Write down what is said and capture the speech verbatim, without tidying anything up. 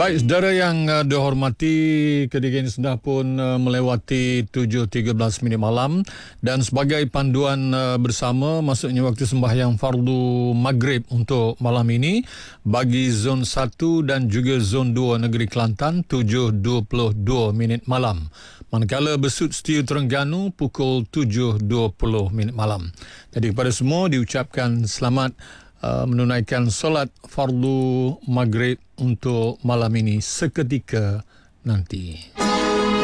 Baik, saudara yang uh, dihormati, ketika ini sudah pun uh, melewati tujuh tiga belas minit malam dan sebagai panduan uh, bersama, maksudnya waktu sembahyang fardu maghrib untuk malam ini bagi zon satu dan juga zon dua negeri Kelantan tujuh dua puluh dua minit malam. Manakala Besut Setiu Terengganu pukul tujuh dua puluh minit malam. Jadi kepada semua diucapkan selamat Uh, menunaikan solat fardu maghrib untuk malam ini seketika nanti.